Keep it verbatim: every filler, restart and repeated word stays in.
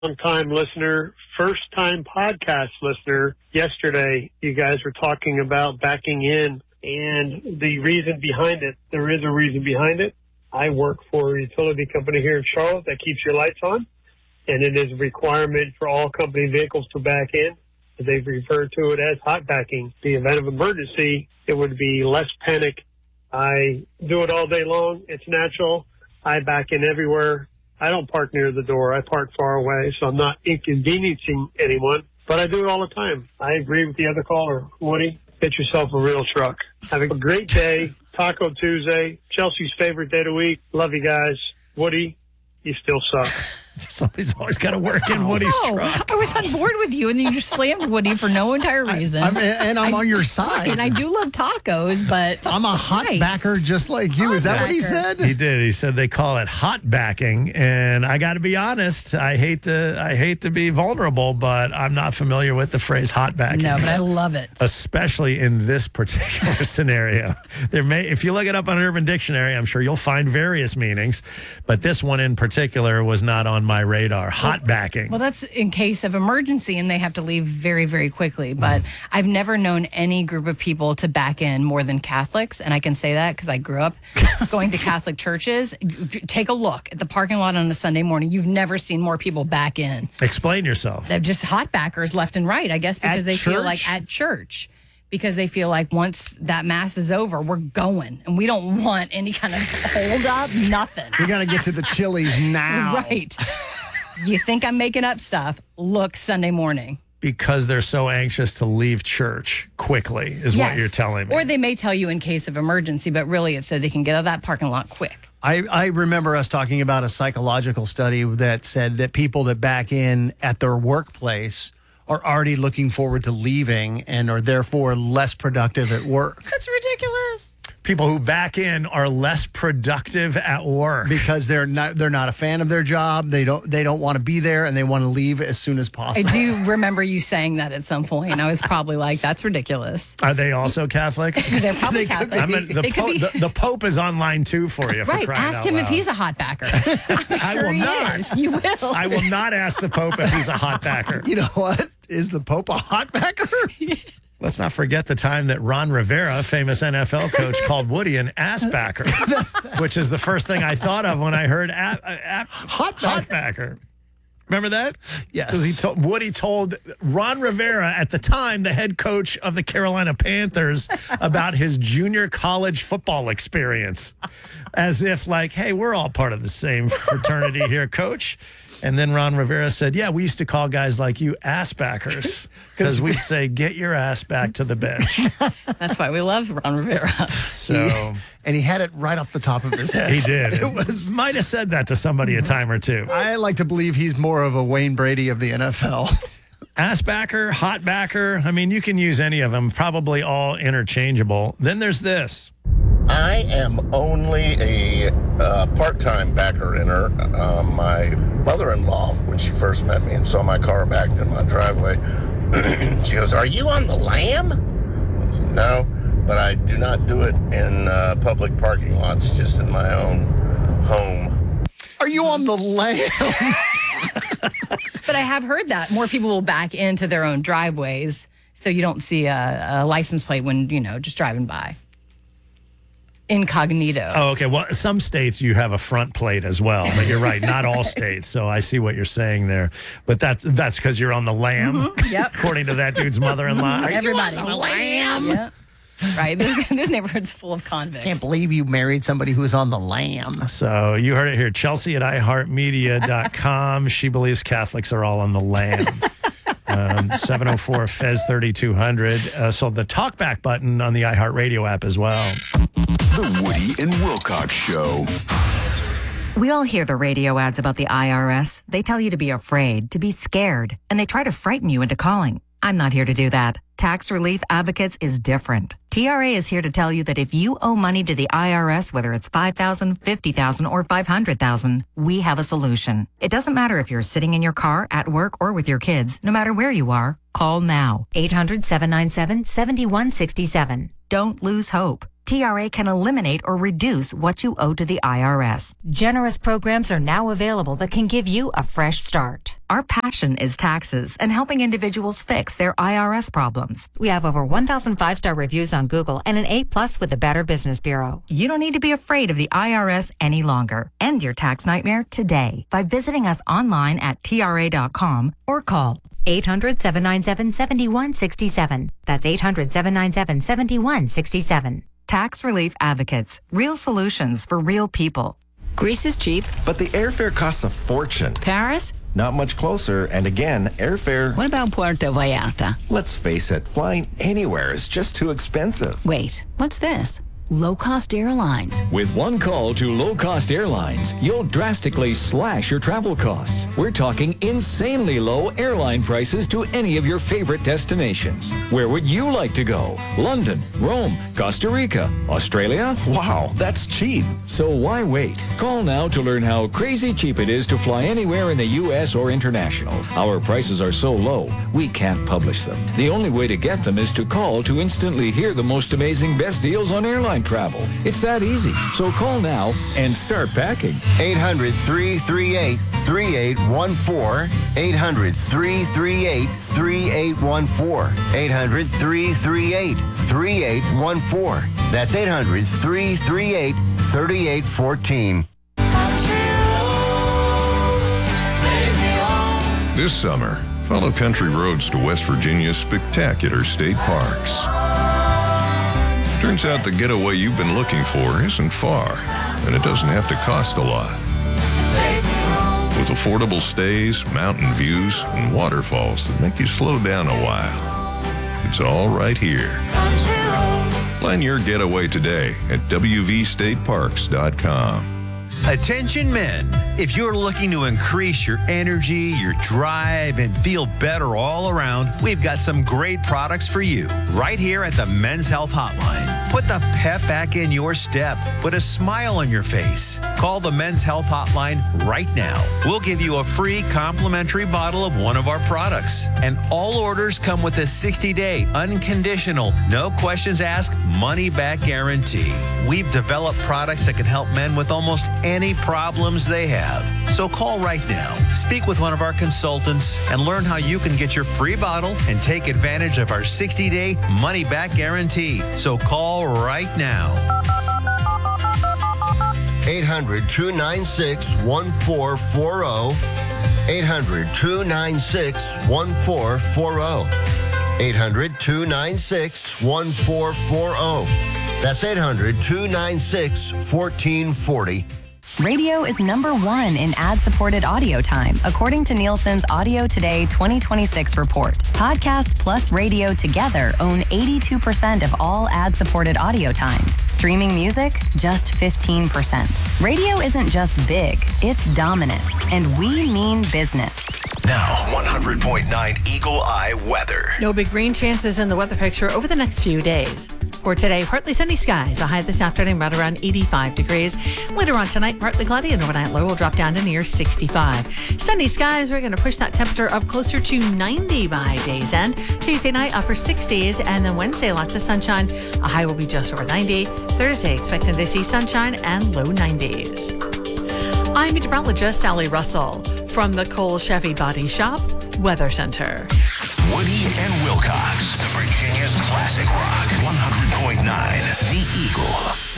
Long-time listener, first-time podcast listener. Yesterday, you guys were talking about backing in and the reason behind it. There is a reason behind it. I work for a utility company here in Charlotte that keeps your lights on, and it is a requirement for all company vehicles to back in. They've referred to it as hot backing. In the event of emergency, it would be less panic. I do it all day long. It's natural. I back in everywhere. I don't park near the door. I park far away, so I'm not inconveniencing anyone, but I do it all the time. I agree with the other caller. Woody, get yourself a real truck. Have a great day. Taco Tuesday, Chelsea's favorite day of the week. Love you guys. Woody, you still suck. Somebody's always got to work in Woody's no, truck. I was on board with you, and then you just slammed Woody for no entire reason. I, I'm, and I'm I, on your side. And I do love tacos, but I'm a hot right. backer just like you. Hot Is that backer. what he said? He did. He said they call it hot backing, and I got to be honest. I hate to. I hate to be vulnerable, but I'm not familiar with the phrase hot backing. No, but I love it. Especially in this particular scenario. There may, if you look it up on Urban Dictionary, I'm sure you'll find various meanings, but this one in particular was not on my radar. Hot backing. Well, that's in case of emergency and they have to leave very, very quickly. But mm. I've never known any group of people to back in more than Catholics. And I can say that because I grew up going to Catholic churches. Take a look at the parking lot on a Sunday morning. You've never seen more people back in. Explain yourself. They're just hot backers left and right, I guess, because At they church? feel like at church. Because they feel like once that mass is over, we're going. And we don't want any kind of hold up, nothing. We got to get to the Chili's now. Right. You think I'm making up stuff? Look, Sunday morning. Because they're so anxious to leave church quickly is Yes. what you're telling me. Or they may tell you in case of emergency, but really it's so they can get out of that parking lot quick. I, I remember us talking about a psychological study that said that people that back in at their workplace are already looking forward to leaving and are therefore less productive at work. That's ridiculous. People who back in are less productive at work because they're not they're not a fan of their job. They don't they don't want to be there and they want to leave as soon as possible. I do remember you saying that at some point. I was probably like, that's ridiculous. Are they also Catholic? They're probably They could Catholic. I mean, the, They could po- be- the, the Pope is online too for you. For right. crying Ask out him loud. if he's a hot backer. I'm I sure will he not. is. You will. I will not ask the Pope if he's a hot backer. You know what? Is the Pope a hot backer? Let's not forget the time that Ron Rivera, famous N F L coach, called Woody an ass backer, which is the first thing I thought of when I heard a- a- a- Hot hot backer. Remember that? Yes. Because he told Woody told Ron Rivera at the time, the head coach of the Carolina Panthers, about his junior college football experience, as if like, hey, we're all part of the same fraternity here, coach. And then Ron Rivera said, yeah, we used to call guys like you ass backers because we'd say, get your ass back to the bench. That's why we love Ron Rivera. So, And he had it right off the top of his head. he did. It was. Might have said that to somebody a time or two. I like to believe he's more of a Wayne Brady of the N F L. Ass backer, hot backer. I mean, you can use any of them, probably all interchangeable. Then there's this. I am only a uh, part-time backer inner. Uh, my mother-in-law, when she first met me and saw my car backed in my driveway, she goes, "Are you on the lam?" I said, "No, but I do not do it in uh, public parking lots, just in my own home." Are you on the lam? But I have heard that more people will back into their own driveways so you don't see a, a license plate when, you know, just driving by. Incognito. Oh, okay. Well, some states you have a front plate as well, but you're right. Not all states. So I see what you're saying there. But that's that's because you're on the lam, Mm-hmm. Yep. according to that dude's mother-in-law. Are you Everybody. on the lam? Yeah. Right. This, this neighborhood's full of convicts. Can't believe you married somebody who was on the lam. So you heard it here. Chelsea at i heart media dot com. She believes Catholics are all on the lam. Um, seven oh four F E Z thirty-two hundred. Uh, so the talkback button on the iHeartRadio app as well. The Woody and Wilcox Show. We all hear the radio ads about the I R S. They tell you to be afraid, to be scared, and they try to frighten you into calling. I'm not here to do that. Tax Relief Advocates is different. T R A is here to tell you that if you owe money to the I R S, whether it's five thousand dollars, fifty thousand dollars, or five hundred thousand dollars, we have a solution. It doesn't matter if you're sitting in your car, at work, or with your kids. No matter where you are, call now. eight hundred, seven nine seven, seven one six seven. Don't lose hope. T R A can eliminate or reduce what you owe to the I R S. Generous programs are now available that can give you a fresh start. Our passion is taxes and helping individuals fix their I R S problems. We have over one thousand five-star reviews on Google and an A plus with the Better Business Bureau. You don't need to be afraid of the I R S any longer. End your tax nightmare today by visiting us online at T R A dot com or call eight hundred, seven nine seven, seven one six seven. That's eight hundred, seven nine seven, seven one six seven. Tax Relief Advocates. Real solutions for real people. Greece is cheap. But the airfare costs a fortune. Paris? Not much closer. And again, airfare... What about Puerto Vallarta? Let's face it, flying anywhere is just too expensive. Wait, what's this? Low-cost airlines. With one call to low-cost airlines, you'll drastically slash your travel costs. We're talking insanely low airline prices to any of your favorite destinations. Where would you like to go? London, Rome, Costa Rica, Australia? Wow, that's cheap. So why wait? Call now to learn how crazy cheap it is to fly anywhere in the U S or international. Our prices are so low, we can't publish them. The only way to get them is to call to instantly hear the most amazing best deals on airline travel. It's that easy. So call now and start packing. eight hundred, three three eight, three eight one four. eight hundred, three three eight, three eight one four. eight hundred, three three eight, three eight one four. That's eight hundred, three three eight, three eight one four. This summer, follow country roads to West Virginia's spectacular state parks. Turns out the getaway you've been looking for isn't far, and it doesn't have to cost a lot. With affordable stays, mountain views, and waterfalls that make you slow down a while. It's all right here. Plan your getaway today at W V state parks dot com. Attention men, if you're looking to increase your energy, your drive, and feel better all around, we've got some great products for you right here at the Men's Health Hotline. Put the pep back in your step. Put a smile on your face. Call the Men's Health Hotline right now. We'll give you a free complimentary bottle of one of our products. And all orders come with a sixty-day, unconditional, no questions asked, money-back guarantee. We've developed products that can help men with almost any problems they have. So call right now. Speak with one of our consultants and learn how you can get your free bottle and take advantage of our sixty-day money-back guarantee. So call right now. eight hundred, two nine six, one four four zero. eight hundred, two nine six, one four four zero. eight hundred, two nine six, one four four zero. That's eight hundred, two nine six, one four four zero. Radio is number one in ad-supported audio time, according to Nielsen's Audio Today twenty twenty-six report. Podcasts plus radio together own eighty-two percent of all ad-supported audio time. Streaming music, just fifteen percent. Radio isn't just big, it's dominant, and we mean business. Now, one hundred point nine Eagle Eye weather. No big rain chances in the weather picture over the next few days. For today, partly sunny skies. A high this afternoon right around eighty-five degrees. Later on tonight, partly cloudy and overnight low will drop down to near sixty-five. Sunny skies, we're going to push that temperature up closer to ninety by day's end. Tuesday night, upper sixties, and then Wednesday, lots of sunshine. A high will be just over ninety. Thursday, expecting to see sunshine and low nineties. I'm meteorologist Sally Russell from the Cole Chevy Body Shop Weather Center. Woody and Wilcox, Virginia's classic rock, one hundred point nine The Eagle.